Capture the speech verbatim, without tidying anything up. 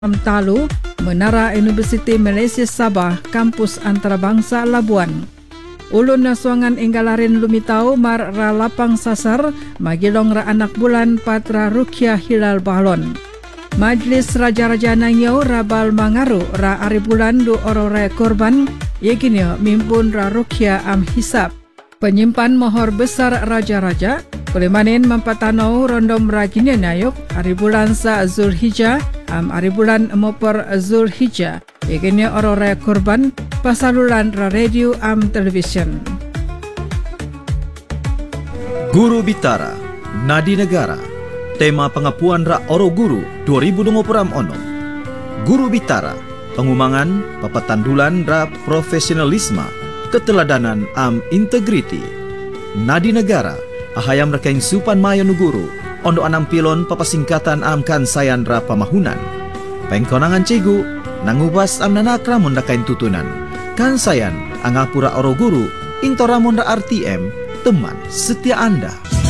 Talu, Menara Universiti Malaysia Sabah, Kampus Antarabangsa Labuan. Ulun nasuangan inggalarin lumitau mar ra lapang sasar magilong ra anak bulan patra Rukyah Hilal Bahlon. Majlis Raja-Raja Nangyau rabal mangaru ra ari bulan du orore korban yeginyo mimpun ra Rukyah am hisap. Penyimpan mohor besar Raja-Raja Kulimanin mempatanau rondom raginya nayuk hari bulan sa Zulhijjah am hari bulan mopor Zulhijjah yeginyo orore korban pasaluran ra radio am televisyen. Guru Bitara Nadi Negara tema pengapuan ra oro guru dua ribu dua puluh ono. Guru Bitara pengumangan papatandulan ra profesionalisme keteladanan am integriti. Nadi Negara ahayam rekaing supan mayo nuguru ondo anam pilon papasingkatan am kansayan ra pamahunan. Pengkonangan cegu nangubas am nanakra mundakain tutunan. Kansayan angapura oro guru intoramon ra R T M teman setia Anda.